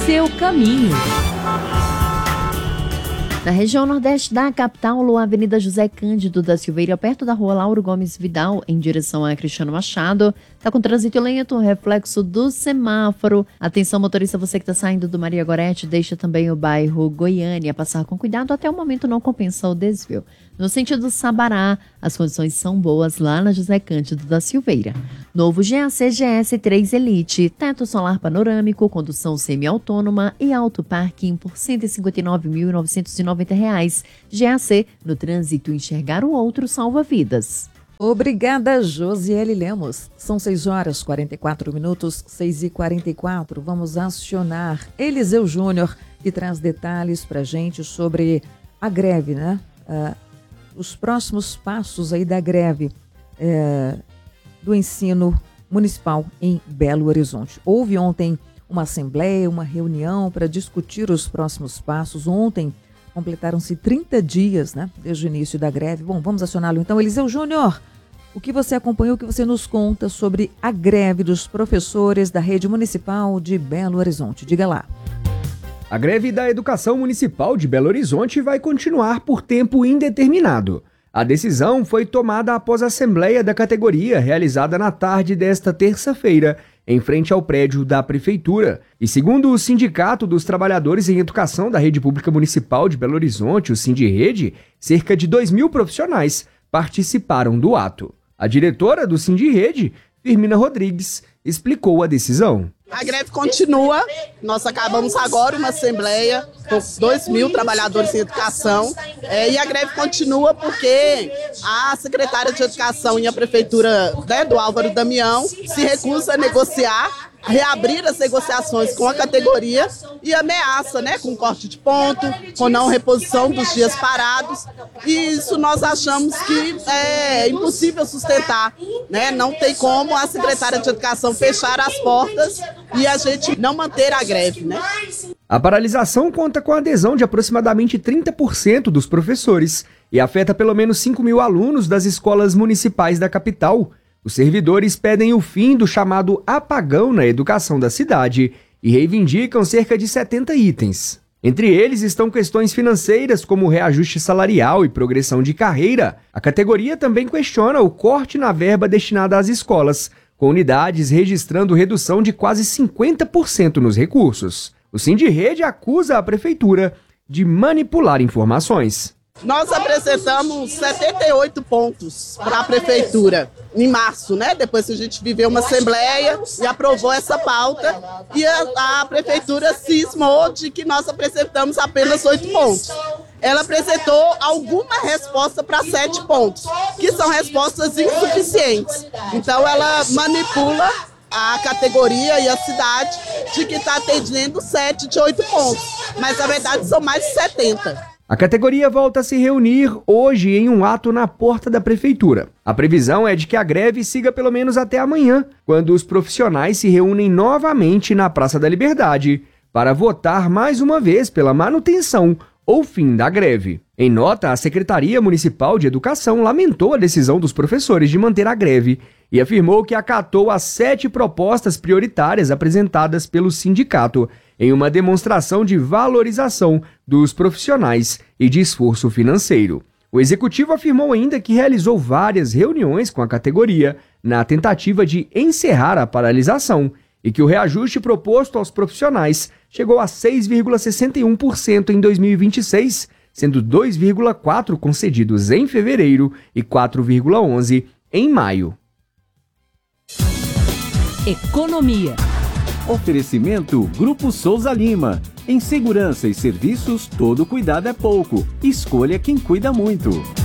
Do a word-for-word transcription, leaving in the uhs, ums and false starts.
seu caminho. Na região nordeste da capital, a Avenida José Cândido da Silveira, perto da rua Lauro Gomes Vidal, em direção a Cristiano Machado, está com trânsito lento, reflexo do semáforo. Atenção, motorista, você que está saindo do Maria Gorete, deixa também o bairro Goiânia passar com cuidado, até o momento não compensa o desvio. No sentido Sabará, as condições são boas lá na José Cândido da Silveira. Novo G A C G S três Elite, teto solar panorâmico, condução semi-autônoma e auto parking por cento e cinquenta e nove mil novecentos e noventa reais. G A C, no trânsito, enxergar o outro salva vidas. Obrigada, Josiele Lemos. São seis horas e quarenta e quatro minutos, seis e quarenta e quatro. Vamos acionar Eliseu Júnior, que traz detalhes para a gente sobre a greve, né? Uh, os próximos passos aí da greve uh, do ensino municipal em Belo Horizonte. Houve ontem uma assembleia, uma reunião para discutir os próximos passos. Ontem completaram-se trinta dias, né, desde o início da greve. Bom, vamos acioná-lo então. Eliseu Júnior, o que você acompanhou, o que você nos conta sobre a greve dos professores da rede municipal de Belo Horizonte? Diga lá. A greve da Educação Municipal de Belo Horizonte vai continuar por tempo indeterminado. A decisão foi tomada após a assembleia da categoria realizada na tarde desta terça-feira, em frente ao prédio da Prefeitura. E segundo o Sindicato dos Trabalhadores em Educação da Rede Pública Municipal de Belo Horizonte, o Sindirrede, cerca de dois mil profissionais participaram do ato. A diretora do Sindirrede, Firmina Rodrigues, explicou a decisão. A greve continua, nós acabamos agora uma assembleia com dois mil trabalhadores em educação é, e a greve continua porque a secretária de Educação e a Prefeitura, né, do Álvaro Damião se recusa a negociar, a reabrir as negociações com a categoria e ameaça, né, com corte de ponto, com não reposição dos dias parados, e isso nós achamos que é impossível sustentar, né? Não tem como a secretária de Educação fechar as portas e a gente não manter a greve, né? A paralisação conta com a adesão de aproximadamente trinta por cento dos professores e afeta pelo menos cinco mil alunos das escolas municipais da capital. Os servidores pedem o fim do chamado apagão na educação da cidade e reivindicam cerca de setenta itens. Entre eles estão questões financeiras como reajuste salarial e progressão de carreira. A categoria também questiona o corte na verba destinada às escolas, com unidades registrando redução de quase cinquenta por cento nos recursos. O Sindirrede acusa a Prefeitura de manipular informações. Nós apresentamos setenta e oito pontos para a Prefeitura em março, né? Depois que a gente viveu uma assembleia e aprovou essa pauta, e a, a Prefeitura cismou de que nós apresentamos apenas oito pontos. Ela apresentou alguma resposta para sete pontos, que são respostas insuficientes. Então ela manipula a categoria e a cidade de que está atendendo sete de oito pontos, mas na verdade são mais de setenta. A categoria volta a se reunir hoje em um ato na porta da Prefeitura. A previsão é de que a greve siga pelo menos até amanhã, quando os profissionais se reúnem novamente na Praça da Liberdade para votar mais uma vez pela manutenção ou fim da greve. Em nota, a Secretaria Municipal de Educação lamentou a decisão dos professores de manter a greve e afirmou que acatou as sete propostas prioritárias apresentadas pelo sindicato em uma demonstração de valorização dos profissionais e de esforço financeiro. O executivo afirmou ainda que realizou várias reuniões com a categoria na tentativa de encerrar a paralisação e que o reajuste proposto aos profissionais chegou a seis vírgula sessenta e um por cento em dois mil e vinte e seis, sendo dois vírgula quatro por cento concedidos em fevereiro e quatro vírgula onze por cento em maio. Economia. Oferecimento Grupo Souza Lima. Em segurança e serviços, todo cuidado é pouco. Escolha quem cuida muito.